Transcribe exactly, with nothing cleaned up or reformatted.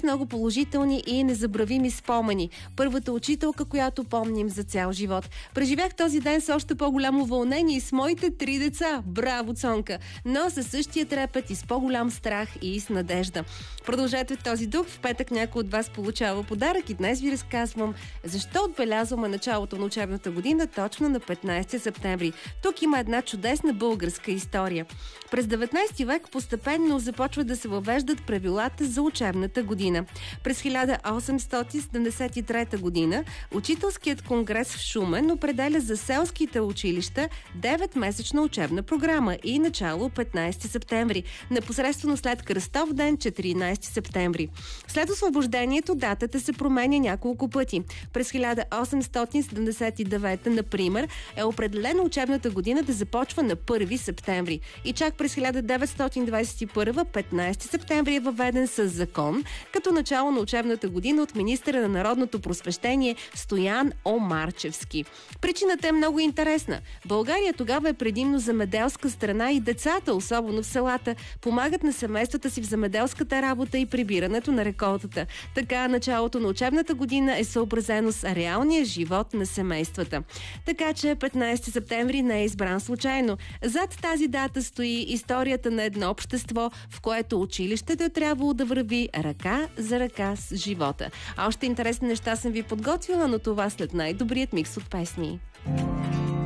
много положителни и незабравими спомени. Първата учителка, която помним за цял живот. Преживях този ден с още по-голямо вълнение и с моите три деца. Браво, Цонка! Но със същия трепет и с по-голям страх и с надежда. Продължете в този дух. В петък някой от вас получава подарък и днес ви разказвам защо отбелязваме началото на учебната година точно на петнайсети септември. Тук има една чудесна българска история. През деветнайсети век постепенно започват да се въвеждат правилата за учебната година. През хиляда осемстотин седемдесет и трета година Учителският конгрес в Шумен определя за селските училища деветмесечна учебна програма и начало петнайсети септември, непосредствено след Кръстов ден четиринайсети септември. След освобождението датата се променя няколко пъти. През хиляда осемстотин седемдесет и девета, например, е определена учебната година да започва на първи септември. И чак през хиляда деветстотин двайсет и първа, петнайсети септември е въведен със закон, като начало на учебната година от министъра на народното просвещение Стоян Омарчевски. Причината е много интересна. България тогава е предимно земеделска страна и децата, особено в селата, помагат на семействата си в земеделската работа и прибирането на реколтата. Така началото на учебната година е съобразено с реалния живот на семействата. Така че петнайсети септември не е избран случайно. Зад тази дата стои историята на едно общество, в което училището е трябвало да върви ръка за ръка с живота. А още интересни неща съм ви подготвила, но това след най-добрият микс от песни.